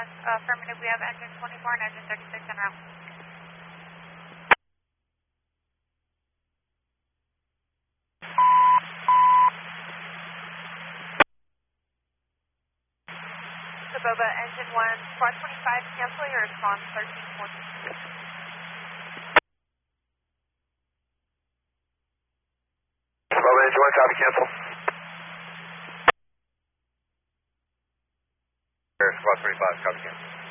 affirmative, we have engine 24 and engine 36 en route. Boba, engine 1, squad 25, cancel your response, 1314. Boba, engine 1, copy, cancel. Squad 25, copy, cancel.